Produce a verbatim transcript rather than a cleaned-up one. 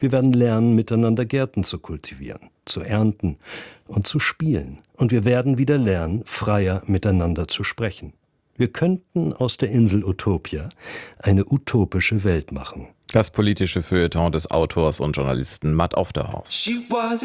Wir werden lernen, miteinander Gärten zu kultivieren, zu ernten und zu spielen. Und wir werden wieder lernen, freier miteinander zu sprechen. Wir könnten aus der Insel Utopia eine utopische Welt machen. Das politische Feuilleton des Autors und Journalisten Matt Aufderhorst.